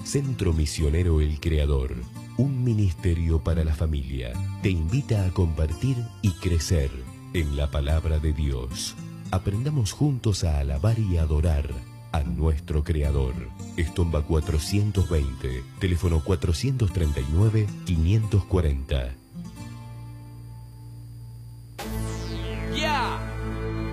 Centro Misionero El Creador, un ministerio para la familia, te invita a compartir y crecer en la palabra de Dios. Aprendamos juntos a alabar y adorar a nuestro Creador. Estomba 420, teléfono 439-540.